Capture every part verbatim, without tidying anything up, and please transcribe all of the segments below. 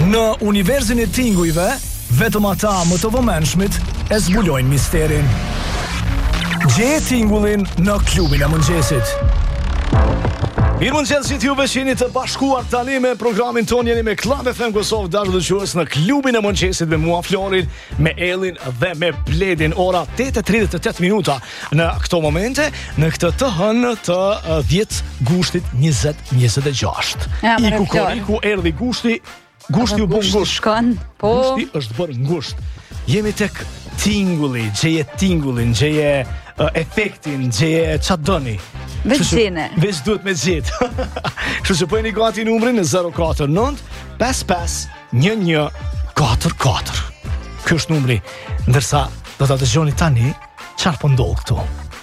Në universin e tingujve, vetëm ata më të vëmendshmit e zbulojnë misterin. Gjeje tingullin në klubin e mëngjesit. Mirë mëngjes që t'ju jeni të bashkuar tani me programin ton, jeni me Club F M Kosovë dashur dëgjues në klubin e mëngjesit me mua Florin, me Ellin dhe me Bledin. Ora tetë e tridhjet e tetë minuta në këto momente, në këtë të hënë të dhjetë gushtit njëzet njëzet e gjashtë. Ja, Iku koriku erdhi gushti, gushti u bë ngusht. Shkon, po. Gushti është bërë ngusht. Jemi tek tingulli, gjeje tingullin, gjeje uh, efektin, gjeje çfarë doni. Veç gjene. Veç duhet me gjetë. Kështu që pojeni gati numrin në zero katër nënt pesë pesë një një katër katër. Ky është numri, ndërsa do ta dëgjoni tani çfarë po ndodh këtu.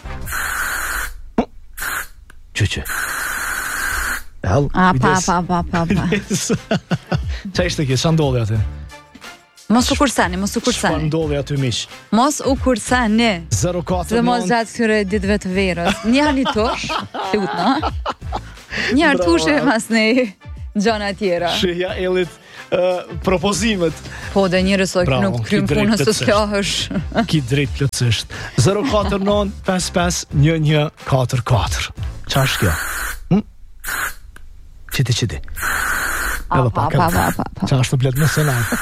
Çuçi. El, A, pa, pa, pa, pa, pa. Qa ishte kjo, qa ndodhi aty? Mos u kursani, mos u Qa kursani. ndodhi aty miq? Mos u kursani. zero katër Dhe mos nënt gjatë këtyre ditëve të verës. Një hani tush, lut, no? Një artush e mas ne gjana tjera. Shihja Ellit uh, propozimet. Po, dhe njërës o Bravo, nuk krym ki drejt punës të plotësisht. s'plohësh. Ki drejt plotësisht. zero katër nënt pesë pesë një një katër katër. Qa është kjo? Hm? Qiti, qiti. A, Edhe pa, pak, pa, edhe pa, pa, pa. Qa është të blet më së najtë?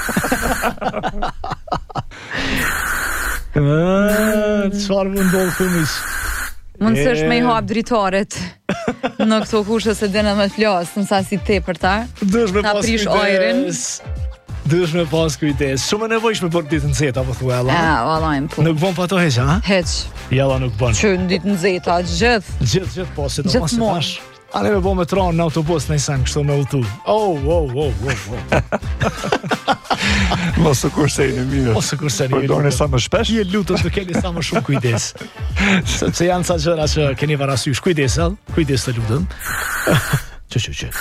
Qfarë më ndodhë këmish? Mund E. sësh me i hap dritaret në këto kushë se dena me flasë, në sa si te për ta. Dësh me Ta pas prish kujdes. ajrin. Dësh me pas kujdes. Shumë e nevojshme për ditë nxehta, po thua ella. Ja, vallajnë po. Nuk bën pa to heq, ha? Heq, Jalla nuk bën. që në ditë në zeta, gjithë. Gjithë, gjithë po, si do mos e Gjithmonë. thash. A ne me bo me tronë në autobus në isan, kështu me utu. Oh, oh, oh, oh, oh. Mos u kursejni mirë. Ose kurse një Përdorni sa më shpesh. Je lutem të keni sa më shumë kujdes. Sepse janë sa gjëra që keni parasysh. Kujdes, ell? Kujdes të lutem. Që, që, që.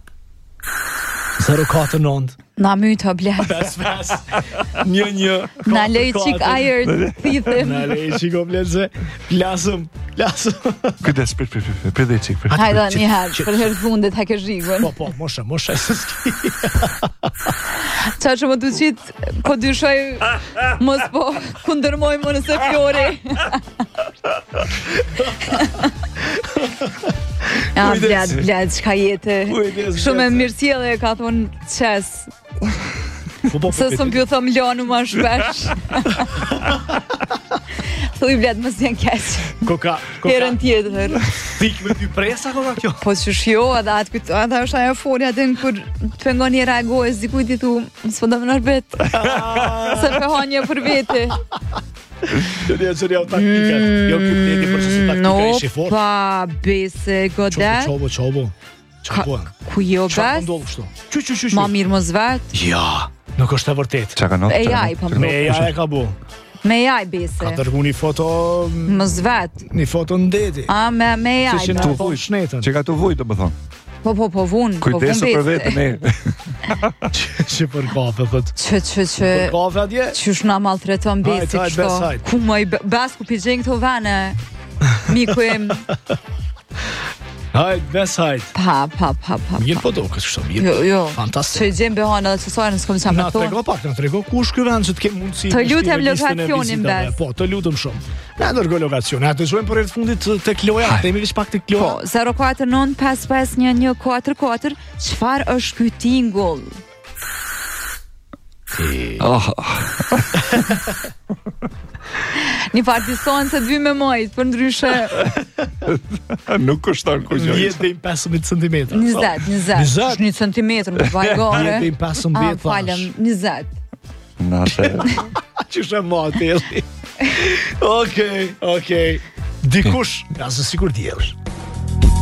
zero katër nënt Na myta blet. pesë pesë një një Na lej qik ajer thithim. Na lej qik o bleze. Plasëm, plasëm. Kujdes, prit, prit, prit, prit dhe qik, prit. Hajda Qik, një herë, qik. për herë fundit hake zhigën. Po, po, moshe, moshe se s'ki. Qa që më të qitë, po dyshoj, mos po kundërmoj më nëse Flori. Ja, Kujdes. bled, bled, qka jetë. Kujdes, Shumë e bled. mirësjellje ka thonë qes. Po, po, Se sëm pju thëm lanu ma shpesh. Thuj bled, më s'jen keq. Koka, koka, Herën tjetër. thik me dy presa, koka kjo. Po që shjo, edhe atë këtë, atë është ajo folja atë në kur të pengon një reagoj, zikujt i thu, s'po dhe më nërbet. Se pe hanje për vete. Që një që një taktikat. Jo, kjo pleti për që si taktika No, ishi fort. pa, bese, godet. Qobo, qobo, qobo. Ku jo Qa bes? po ndodhë kështu? Qy, qy, qy, qy. Ma mirë mos vet. Ja, nuk është e vërtet. Qa ka not? E jaj, po Me ja e ka bu. me jaj bese. Ka tërgu një foto, Mos vet. një foto në deti. A, me, me Se jaj. që me. në thonë shnetën. Që ka të vuj, të më thonë. Po, po, po, vun. Po, vun Kujdesu për bese. vetën e. Që që për kafe, thët. Që, që, që. Për kafe atje? Qysh na maltreton besi Hajt, hajt, kështu. bes, hajt. Ku më i be- bes ku pi gjenë këto vene. Miku im. Hajt, bes hajt. Pa, pa, pa, pa. Mirë po do, këtë kështu, mirë. Jo, jo. Fantastik. Që i gjenë behana dhe qësajnë s'kom qa me Na thonë. trego pak, na trego ku është ky vend që të kemë mundësi. Të të lutem shtimë listën e lokacionin, vizitave. bes. Po, të lutem shumë. Na dërgoj lokacion. Na të shojmë për herë të fundit tek loja, themi veç pak tek Po, loja. zero katër nënt pesë pesë një një katër katër. Çfarë është ky tingull? Oh, Një partisonë se dy me majt, për ndryshe nuk kushton kur gjoj. Vjet deri pesëmbëdhjetë centimetra. njëzet, njëzet. njëzet? Është një centimetër, më Vjet vajgore. deri Ah, pesëmbëdhjetë falem, thash. njëzet. Natë. Qysh e mati. Okej, okej. Dikush, ja se sikur dielsh.